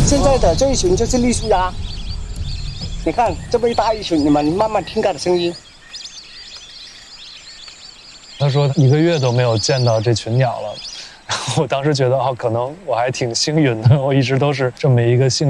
现在的这一群就是栗树鸦，你看这么一大一群，你们慢慢听它的声音。 他说1个月都没有见到这群鸟了，然后我当时觉得可能我还挺幸运的，我一直都是这么一个幸运。